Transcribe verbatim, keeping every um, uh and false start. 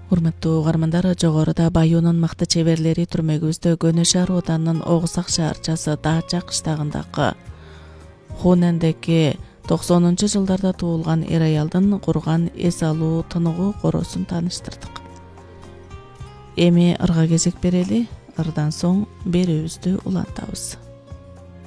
Урматтуу угармандар, жогоруда Баюунун мыкты чеберлери түрмөгүбүздө Көнө шаар оданынын Огусак шаарчасы Даача кыштагындагы Хунендеки токсонунчу жылдарда туулган эр аялдын курган эс алуу тыныгуу коросун тааныштырдык. Эми ырга кезек берели, ырдан соң берүүбүздү улантабыз.